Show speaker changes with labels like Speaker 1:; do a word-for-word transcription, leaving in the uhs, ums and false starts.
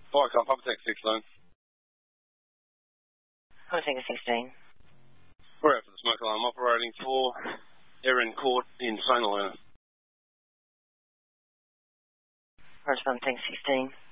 Speaker 1: Viacom, Papa Tech sixteen.
Speaker 2: Papa Tech sixteen.
Speaker 1: We're out for the smoke alarm operating for Erin Court in Saint Helena.
Speaker 2: Correspondent Tech sixteen.